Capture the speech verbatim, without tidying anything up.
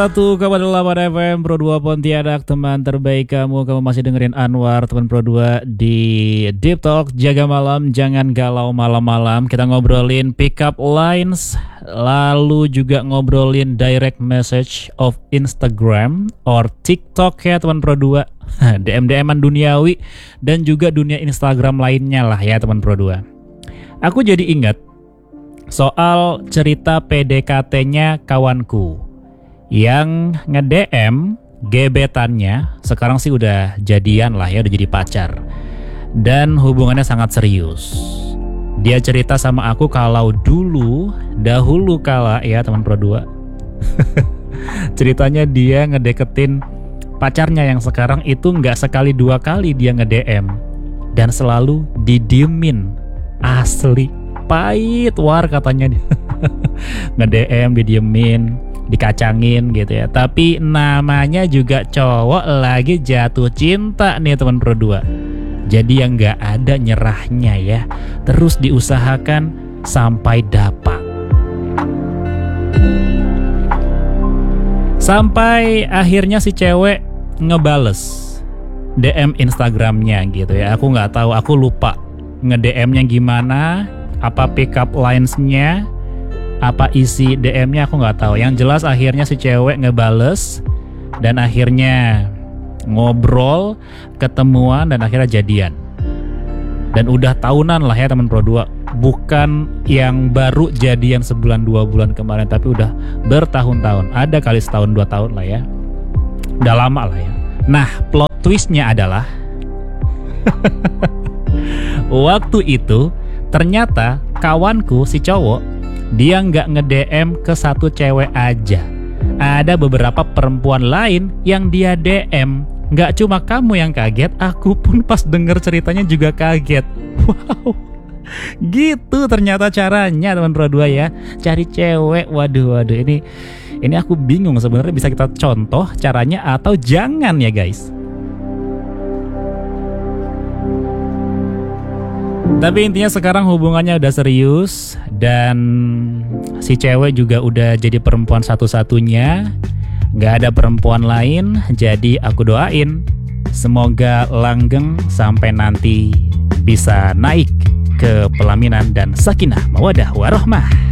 Satu kabar delapan F M Pro dua Pontianak, teman terbaik kamu. Kamu masih dengerin Anwar, teman Pro dua di Deep Talk. Jaga malam, jangan galau malam-malam. Kita ngobrolin pick up lines, lalu juga ngobrolin direct message of Instagram or TikTok ya teman Pro dua. D M-D M-an duniawi dan juga dunia Instagram lainnya lah ya teman Pro dua. Aku jadi ingat soal cerita P D K T-nya kawanku yang nge-D M gebetannya. Sekarang sih udah jadian lah ya, udah jadi pacar. Dan hubungannya sangat serius. Dia cerita sama aku kalau dulu, dahulu kala ya teman Pro dua. Ceritanya dia ngedeketin pacarnya yang sekarang itu nggak sekali dua kali dia nge-D M. Dan selalu didiemin. Asli, pahit war katanya dia. Nge-D M, didiemin, dikacangin gitu ya. Tapi namanya juga cowok lagi jatuh cinta nih teman Pro dua. Jadi yang gak ada nyerahnya ya. Terus diusahakan sampai dapat. Sampai akhirnya si cewek ngebales D M Instagramnya gitu ya. Aku gak tahu, aku lupa nge-D M-nya gimana, apa pick up lines-nya, apa isi D M-nya aku nggak tahu. Yang jelas akhirnya si cewek ngebales dan akhirnya ngobrol, ketemuan dan akhirnya jadian. Dan udah tahunan lah ya teman Pro dua. Bukan yang baru jadian sebulan dua bulan kemarin, tapi udah bertahun-tahun. Ada kali setahun dua tahun lah ya. Udah lama lah ya. Nah, plot twist-nya adalah waktu itu ternyata kawanku si cowok dia nggak nge-D M ke satu cewek aja. Ada beberapa perempuan lain yang dia D M. Nggak cuma kamu yang kaget, aku pun pas denger ceritanya juga kaget. Wow, gitu ternyata caranya teman Pro dua ya. Cari cewek, waduh waduh ini ini aku bingung sebenarnya, bisa kita contoh caranya atau jangan ya guys. Tapi intinya sekarang hubungannya udah serius dan si cewek juga udah jadi perempuan satu-satunya. Gak ada perempuan lain, jadi aku doain semoga langgeng sampai nanti bisa naik ke pelaminan dan sakinah mawaddah warahmah.